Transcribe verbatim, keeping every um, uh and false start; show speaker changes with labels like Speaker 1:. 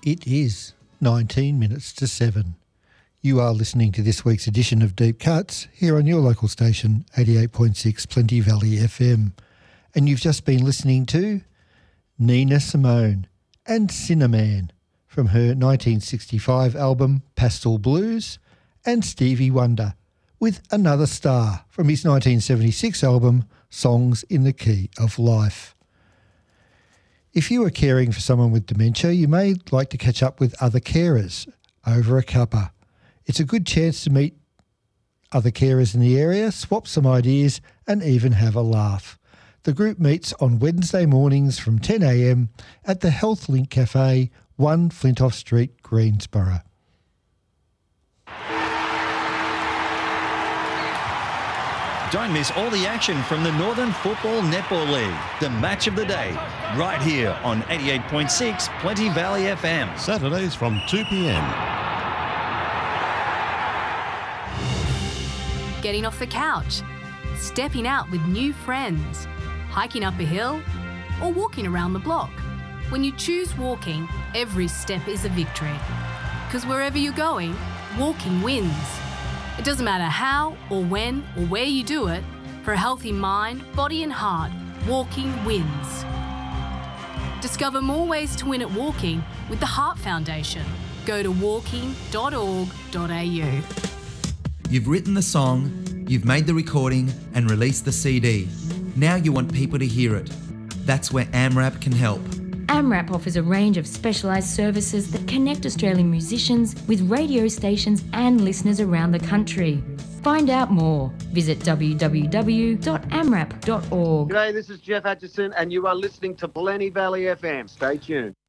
Speaker 1: It is nineteen minutes to seven. You are listening to this week's edition of Deep Cuts here on your local station, eighty-eight point six Plenty Valley F M. And you've just been listening to Nina Simone and Cinnamon from her nineteen sixty-five album Pastel Blues, and Stevie Wonder with Another Star from his nineteen seventy-six album Songs in the Key of Life. If you are caring for someone with dementia, you may like to catch up with other carers over a cuppa. It's a good chance to meet other carers in the area, swap some ideas and even have a laugh. The group meets on Wednesday mornings from ten a m at the Health Link Cafe, one Flintoff Street, Greensboro.
Speaker 2: Don't miss all the action from the Northern Football Netball League, the match of the day, right here on eighty-eight point six Plenty Valley F M.
Speaker 3: Saturdays from two p m.
Speaker 4: Getting off the couch, stepping out with new friends, hiking up a hill, or walking around the block. When you choose walking, every step is a victory. Because wherever you're going, walking wins. It doesn't matter how or when or where you do it, for a healthy mind, body and heart, walking wins. Discover more ways to win at walking with the Heart Foundation. Go to walking dot org dot a u.
Speaker 5: You've written the song, you've made the recording and released the C D. Now you want people to hear it. That's where AMRAP can help.
Speaker 6: AMRAP offers a range of specialised services that connect Australian musicians with radio stations and listeners around the country. Find out more. Visit w w w dot amrap dot org.
Speaker 7: G'day, this is Jeff Atchison and you are listening to Plenty Valley F M. Stay tuned.